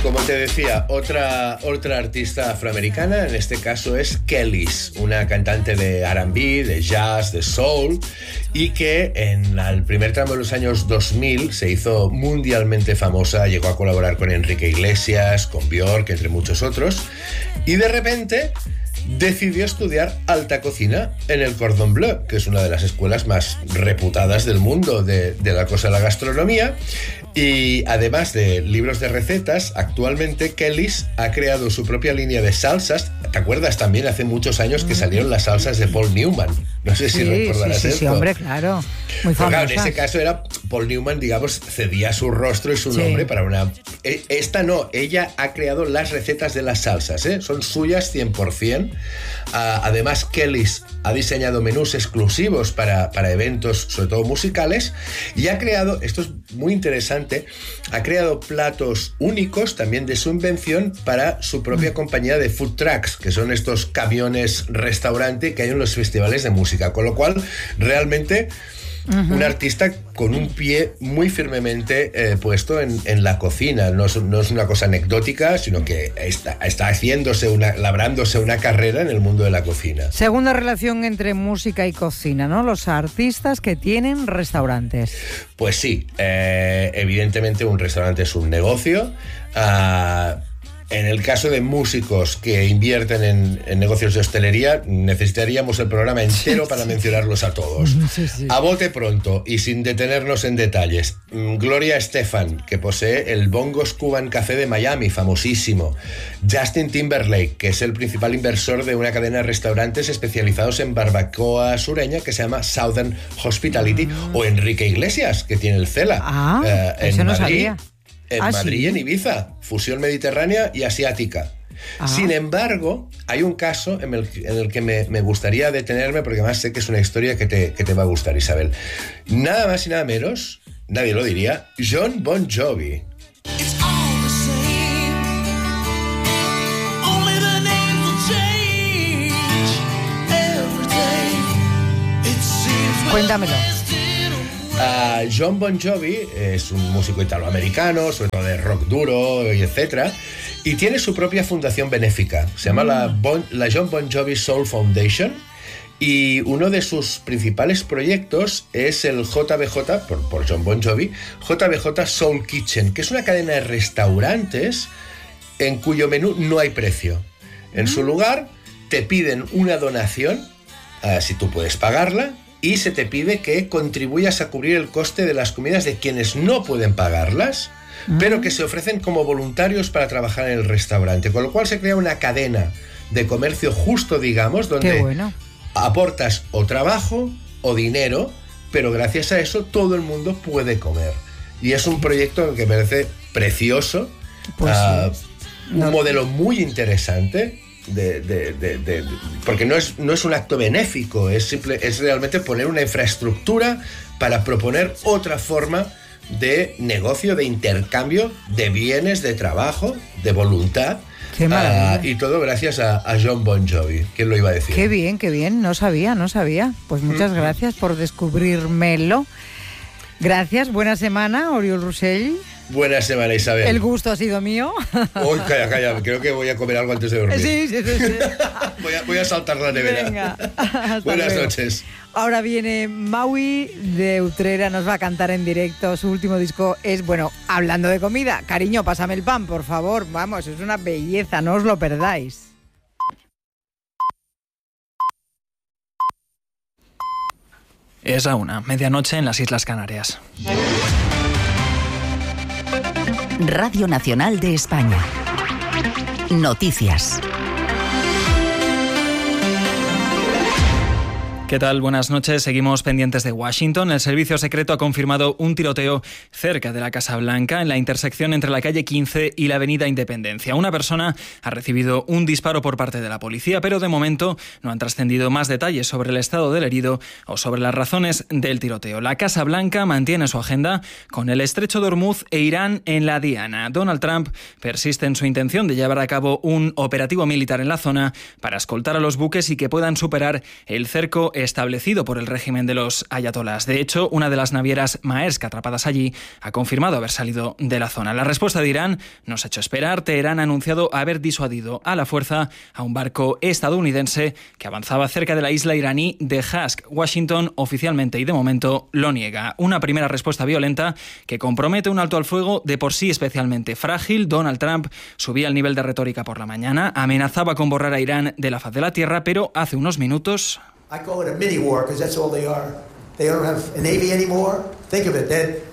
Como te decía, otra artista afroamericana, en este caso es Kelis, una cantante de R&B, de jazz, de soul, y que en el primer tramo de los años 2000 se hizo mundialmente famosa, llegó a colaborar con Enrique Iglesias, con Björk, entre muchos otros, y de repente decidió estudiar alta cocina en el Cordon Bleu, que es una de las escuelas más reputadas del mundo de la cosa de la gastronomía. Y además de libros de recetas, actualmente Kelis ha creado su propia línea de salsas. ¿Te acuerdas también hace muchos años que salieron las salsas de Paul Newman? No sé si recordarás esto. Sí, hombre, claro. Muy famosa. Claro, en ese caso era Paul Newman, digamos, cedía su rostro y su nombre para una... Esta no, ella ha creado las recetas de las salsas, ¿eh? Son suyas 100%. Además, Kelis ha diseñado menús exclusivos para eventos, sobre todo musicales, y ha creado, esto es muy interesante, ha creado platos únicos también de su invención para su propia compañía de food trucks, que son estos camiones restaurante que hay en los festivales de música, con lo cual realmente un artista con un pie muy firmemente puesto en la cocina. No es una cosa anecdótica, sino que está labrándose una carrera en el mundo de la cocina. Segunda relación entre música y cocina, ¿no? Los artistas que tienen restaurantes. Pues sí, evidentemente un restaurante es un negocio. En el caso de músicos que invierten en negocios de hostelería, necesitaríamos el programa entero para mencionarlos a todos. Sí. A bote pronto y sin detenernos en detalles. Gloria Estefan, que posee el Bongos Cuban Café de Miami, famosísimo. Justin Timberlake, que es el principal inversor de una cadena de restaurantes especializados en barbacoa sureña que se llama Southern Hospitality. O Enrique Iglesias, que tiene el Cela. Eso no sabía. En Madrid y en Ibiza, fusión mediterránea y asiática. Sin embargo, hay un caso en el que me gustaría detenerme, porque además sé que es una historia que te va a gustar, Isabel. Nada más y nada menos, nadie lo diría, Jon Bon Jovi. Cuéntamelo. Jon Bon Jovi es un músico italoamericano, sobre todo de rock duro y etcétera, y tiene su propia fundación benéfica. Se llama la Jon Bon Jovi Soul Foundation, y uno de sus principales proyectos es el JBJ, por Jon Bon Jovi, JBJ Soul Kitchen, que es una cadena de restaurantes en cuyo menú no hay precio. En su lugar te piden una donación, si tú puedes pagarla, y se te pide que contribuyas a cubrir el coste de las comidas de quienes no pueden pagarlas, pero que se ofrecen como voluntarios para trabajar en el restaurante. Con lo cual se crea una cadena de comercio justo, digamos, donde aportas o trabajo o dinero, pero gracias a eso todo el mundo puede comer. Y es un proyecto que me parece precioso, un modelo muy interesante. Porque no es un acto benéfico, es realmente poner una infraestructura para proponer otra forma de negocio, de intercambio de bienes, de trabajo, de voluntad. Qué maravilla. Y todo gracias a Jon Bon Jovi. ¿Quién lo iba a decir? Qué bien, no sabía. Pues muchas gracias por descubrírmelo. Gracias, buena semana, Oriol Rossell. Buena semana, Isabel. El gusto ha sido mío. Oh, calla, creo que voy a comer algo antes de dormir. Sí. voy a saltar la nevera. Venga, buenas noches. Ahora viene Maui de Utrera, nos va a cantar en directo. Su último disco es, hablando de comida. Cariño, pásame el pan, por favor. Vamos, es una belleza, no os lo perdáis. Es la 1:00, medianoche en las Islas Canarias. Radio Nacional de España. Noticias. ¿Qué tal? Buenas noches. Seguimos pendientes de Washington. El servicio secreto ha confirmado un tiroteo cerca de la Casa Blanca, en la intersección entre la calle 15 y la avenida Independencia. Una persona ha recibido un disparo por parte de la policía, pero de momento no han trascendido más detalles sobre el estado del herido o sobre las razones del tiroteo. La Casa Blanca mantiene su agenda con el estrecho de Hormuz e Irán en la diana. Donald Trump persiste en su intención de llevar a cabo un operativo militar en la zona para escoltar a los buques y que puedan superar el cerco establecido por el régimen de los ayatolás. De hecho, una de las navieras Maersk atrapadas allí ha confirmado haber salido de la zona. La respuesta de Irán nos ha hecho esperar. Teherán ha anunciado haber disuadido a la fuerza a un barco estadounidense que avanzaba cerca de la isla iraní de Hask. Washington oficialmente y de momento lo niega. Una primera respuesta violenta que compromete un alto al fuego de por sí especialmente frágil. Donald Trump subía el nivel de retórica por la mañana, amenazaba con borrar a Irán de la faz de la tierra, pero hace unos minutos... I call it a mini war because that's all they are. They don't have a navy anymore. Think of it, they had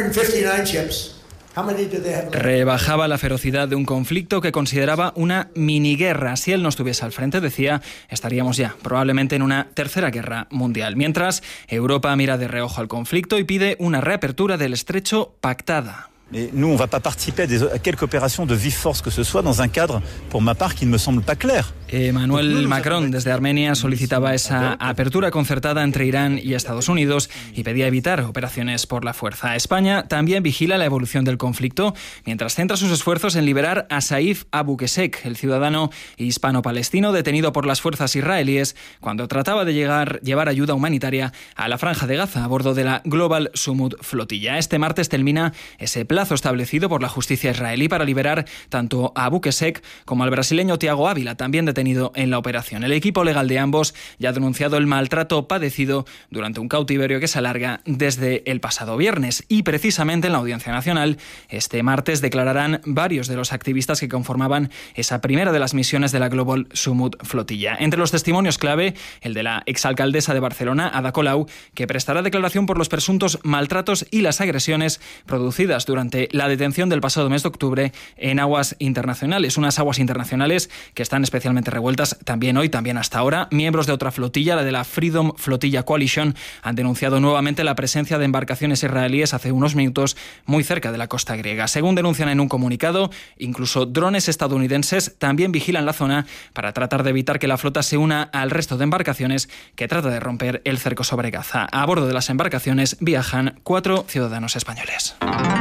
159 ships. How many do they have left? Rebajaba la ferocidad de un conflicto que consideraba una miniguerra. Si él no estuviese al frente, decía, estaríamos ya probablemente en una tercera guerra mundial. Mientras, Europa mira de reojo al conflicto y pide una reapertura del estrecho pactada. Mais nous, on ne va pas participer à quelque opération de vive force que ce soit dans un cadre, pour ma part, qui ne me semble pas clair. Emmanuel Macron, desde Armenia, solicitaba esa apertura concertada entre Irán y Estados Unidos y pedía evitar operaciones por la fuerza. España también vigila la evolución del conflicto, mientras centra sus esfuerzos en liberar a Saif Abu Qusseik, el ciudadano hispano-palestino detenido por las fuerzas israelíes cuando trataba de llevar ayuda humanitaria a la Franja de Gaza a bordo de la Global Sumud flotilla. Este martes termina ese plazo establecido por la justicia israelí para liberar tanto a Abu Qusseik como al brasileño Thiago Ávila, también detenido en la operación. El equipo legal de ambos ya ha denunciado el maltrato padecido durante un cautiverio que se alarga desde el pasado viernes. Y precisamente en la Audiencia Nacional, este martes declararán varios de los activistas que conformaban esa primera de las misiones de la Global Sumud flotilla. Entre los testimonios clave, el de la exalcaldesa de Barcelona, Ada Colau, que prestará declaración por los presuntos maltratos y las agresiones producidas durante la detención del pasado mes de octubre en aguas internacionales. Unas aguas internacionales que están especialmente revueltas también hoy, también hasta ahora. Miembros de otra flotilla, la de la Freedom Flotilla Coalition, han denunciado nuevamente la presencia de embarcaciones israelíes hace unos minutos muy cerca de la costa griega. Según denuncian en un comunicado, incluso drones estadounidenses también vigilan la zona para tratar de evitar que la flota se una al resto de embarcaciones que trata de romper el cerco sobre Gaza. A bordo de las embarcaciones viajan 4 ciudadanos españoles.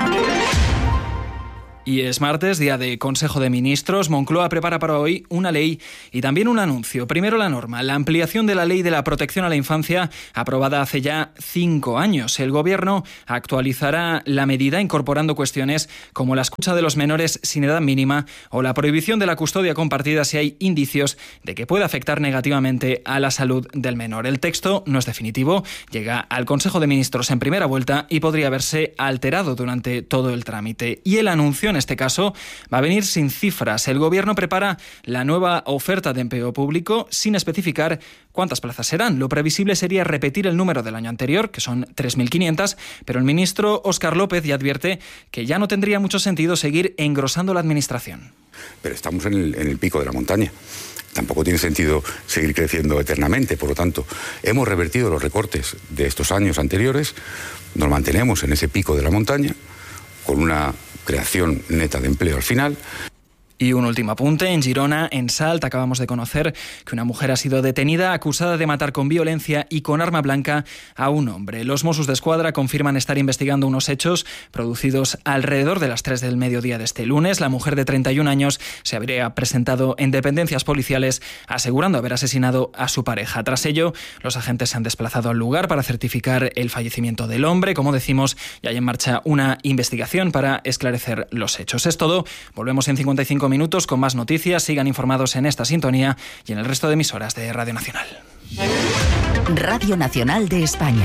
Y es martes, día de Consejo de Ministros. Moncloa prepara para hoy una ley y también un anuncio. Primero la norma, la ampliación de la Ley de la Protección a la Infancia, aprobada hace ya 5 años. El Gobierno actualizará la medida incorporando cuestiones como la escucha de los menores sin edad mínima o la prohibición de la custodia compartida si hay indicios de que puede afectar negativamente a la salud del menor. El texto no es definitivo, llega al Consejo de Ministros en primera vuelta y podría verse alterado durante todo el trámite. Y el anuncio en este caso va a venir sin cifras. El Gobierno prepara la nueva oferta de empleo público sin especificar cuántas plazas serán. Lo previsible sería repetir el número del año anterior, que son 3.500, pero el ministro Óscar López ya advierte que ya no tendría mucho sentido seguir engrosando la administración. Pero estamos en el pico de la montaña. Tampoco tiene sentido seguir creciendo eternamente. Por lo tanto, hemos revertido los recortes de estos años anteriores, nos mantenemos en ese pico de la montaña, con una creación neta de empleo al final. Y un último apunte. En Girona, en Salt, acabamos de conocer que una mujer ha sido detenida acusada de matar con violencia y con arma blanca a un hombre. Los Mossos d'Esquadra confirman estar investigando unos hechos producidos alrededor de las 3 del mediodía de este lunes. La mujer de 31 años se habría presentado en dependencias policiales asegurando haber asesinado a su pareja. Tras ello, los agentes se han desplazado al lugar para certificar el fallecimiento del hombre. Como decimos, ya hay en marcha una investigación para esclarecer los hechos. Es todo. Volvemos en 55 minutos con más noticias. Sigan informados en esta sintonía y en el resto de emisoras de Radio Nacional. Radio Nacional de España.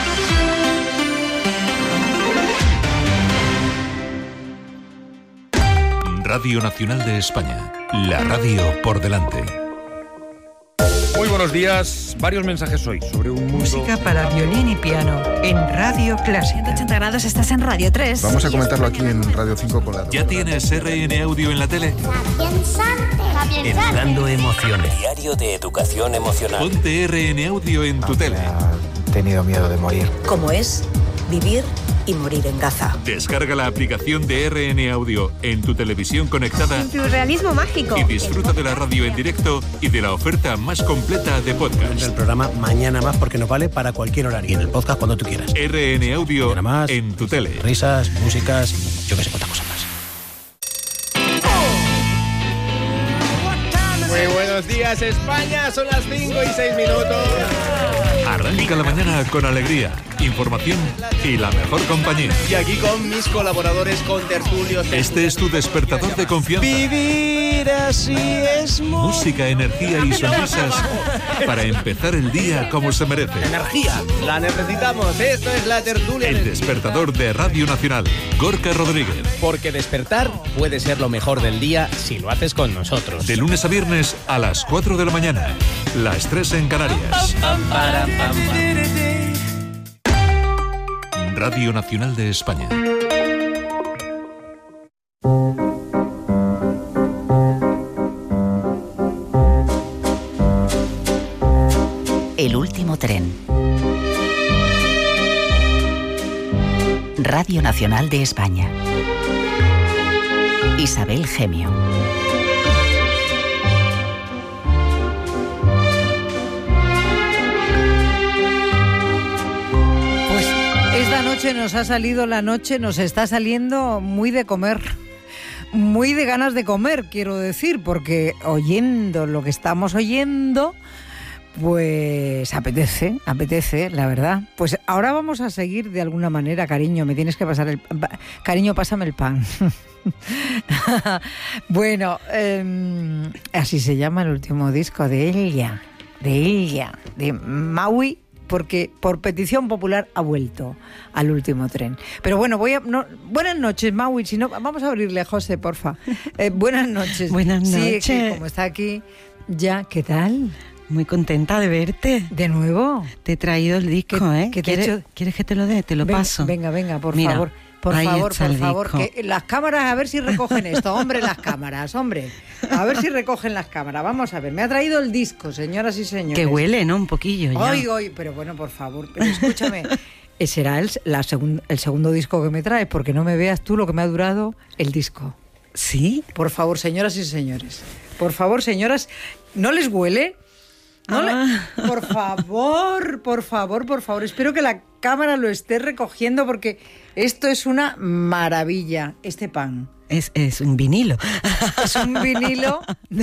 Radio Nacional de España. La radio por delante. Muy buenos días. Varios mensajes hoy sobre un mundo... Música para violín y piano en Radio Clásica. 180 grados, estás en Radio 3. Vamos a comentarlo aquí en Radio 5 con la... ¿Ya tienes RN Audio en la tele? Educando emociones. Diario de educación emocional. Ponte RN Audio en tu tele. He tenido miedo de morir. ¿Cómo es vivir y morir en Gaza? Descarga la aplicación de RN Audio en tu televisión conectada. En tu realismo mágico. Y disfruta de la radio en directo y de la oferta más completa de podcast. El programa Mañana Más porque nos vale para cualquier horario. Y en el podcast cuando tú quieras. RN Audio más, en tu tele. Risas, músicas y yo que sé cuántas cosas más. Muy buenos Buenos días, España. Son las 5:06. Arranca la mañana con alegría, información y la mejor compañía. Y aquí con mis colaboradores, con tertulios. Este es tu despertador de confianza. Vivir así es música, energía y sonrisas para empezar el día como se merece. Energía, la necesitamos. Esto es la tertulia. El despertador de Radio Nacional, Gorka Rodríguez. Porque despertar puede ser lo mejor del día si lo haces con nosotros. De lunes a viernes a las 4 de la mañana. Las 3 en Canarias. Radio Nacional de España. El último tren. Radio Nacional de España. Isabel Gemio. Esta noche nos ha salido la noche, nos está saliendo muy de comer, muy de ganas de comer, quiero decir, porque oyendo lo que estamos oyendo, pues apetece, la verdad. Pues ahora vamos a seguir de alguna manera, cariño, me tienes que pasar el... Cariño, pásame el pan. Bueno, así se llama el último disco de ella, de Maui, porque por petición popular ha vuelto al último tren. Pero bueno, buenas noches, Maui. Si no, vamos a abrirle a José, porfa. Buenas noches. Buenas noches. Sí, que como está aquí ya, ¿qué tal? Muy contenta de verte. ¿De nuevo? Te he traído el disco, ¿Quieres que te lo dé? Te lo paso. Venga, por favor. Por favor, que las cámaras, a ver si recogen esto, hombre, las cámaras, hombre. A ver si recogen las cámaras. Vamos a ver, me ha traído el disco, señoras y señores. Que huele, ¿no? Un poquillo ya. Ay, pero bueno, por favor, pero escúchame. Será el segundo disco que me traes, porque no me veas tú lo que me ha durado el disco. ¿Sí? Por favor, señoras y señores. Por favor, señoras, ¿no les huele? Por favor. Espero que la cámara lo esté recogiendo porque esto es una maravilla, este pan. Es un vinilo. Es un vinilo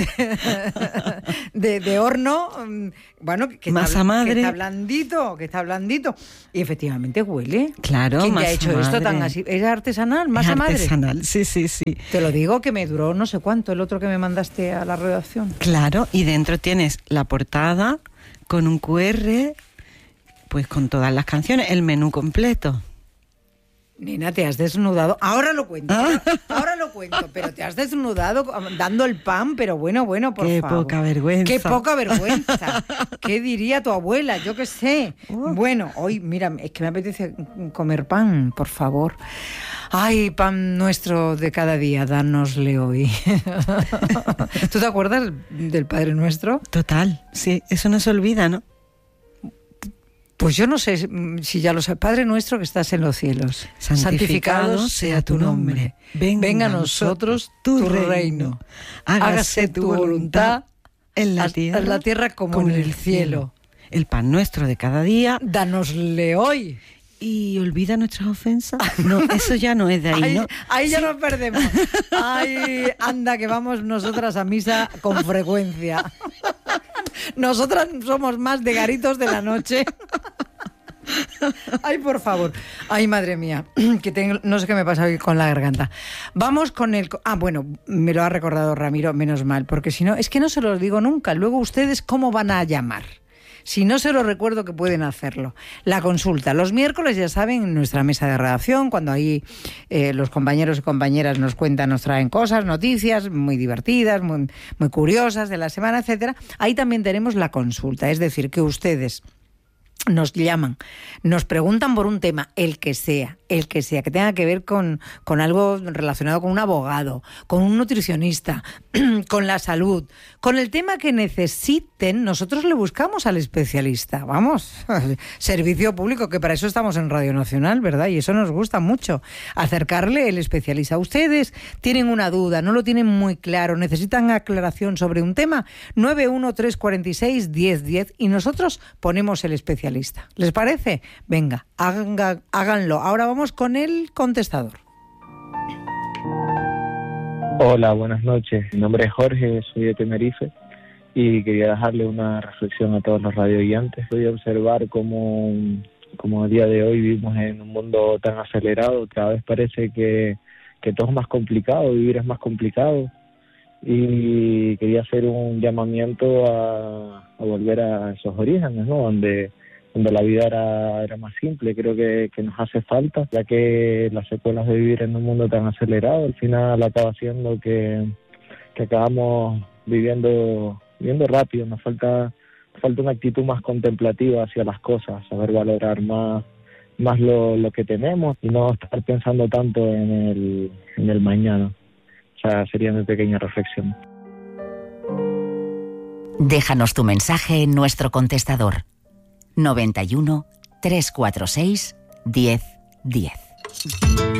de horno, bueno, que masa madre. Que está blandito. Y efectivamente huele. Claro, ¿Quién masa te ha hecho madre. esto tan así? ¿Es artesanal? ¿Masa madre? Artesanal, sí. Te lo digo que me duró no sé cuánto el otro que me mandaste a la redacción. Claro, y dentro tienes la portada con un QR, pues con todas las canciones, el menú completo. Nena, te has desnudado. Ahora lo cuento, pero te has desnudado dando el pan, pero bueno, por favor. Qué poca vergüenza. Qué poca vergüenza. ¿Qué diría tu abuela? Yo qué sé. Bueno, hoy, mira, es que me apetece comer pan, por favor. Ay, pan nuestro de cada día, dánosle hoy. ¿Tú te acuerdas del Padre Nuestro? Total, sí, eso no se olvida, ¿no? Pues yo no sé si ya lo sabes. Padre nuestro que estás en los cielos, santificado sea tu nombre. Venga a nosotros tu reino. Hágase tu voluntad en la tierra como en el cielo. El pan nuestro de cada día, dánosle hoy. Y olvida nuestras ofensas. No, eso ya no es de ahí, ¿no? Ahí ya nos perdemos. Ay, anda, que vamos nosotras a misa con frecuencia. Nosotras somos más de garitos de la noche. Ay, por favor. Ay, madre mía, que no sé qué me pasa hoy con la garganta. Vamos con el... bueno, me lo ha recordado Ramiro, menos mal, porque si no, es que no se los digo nunca. Luego ustedes, ¿cómo van a llamar? Si no se lo recuerdo, que pueden hacerlo. La consulta. Los miércoles, ya saben, en nuestra mesa de redacción, cuando ahí los compañeros y compañeras nos cuentan, nos traen cosas, noticias muy divertidas, muy curiosas de la semana, etcétera. Ahí también tenemos la consulta. Es decir, que ustedes nos llaman, nos preguntan por un tema, el que sea, que tenga que ver con algo relacionado con un abogado, con un nutricionista, con la salud, con el tema que necesiten, nosotros le buscamos al especialista, vamos, servicio público, que para eso estamos en Radio Nacional, ¿verdad? Y eso nos gusta mucho, acercarle el especialista. Ustedes tienen una duda, no lo tienen muy claro, necesitan aclaración sobre un tema, 913461010 y nosotros ponemos el especialista. ¿Les parece? Venga, háganlo. Ahora vamos con el contestador. Hola, buenas noches. Mi nombre es Jorge, soy de Tenerife y quería dejarle una reflexión a todos los radioyentes. Voy a observar cómo a día de hoy vivimos en un mundo tan acelerado, cada vez parece que todo es más complicado, vivir es más complicado, y quería hacer un llamamiento a volver a esos orígenes, ¿no? Donde la vida era más simple. Creo que nos hace falta, ya que las secuelas de vivir en un mundo tan acelerado al final acaba haciendo que acabamos viviendo rápido. Nos falta una actitud más contemplativa hacia las cosas, saber valorar más lo que tenemos y no estar pensando tanto en el mañana. O sea, sería mi pequeña reflexión. Déjanos tu mensaje en nuestro contestador 91 346 1010.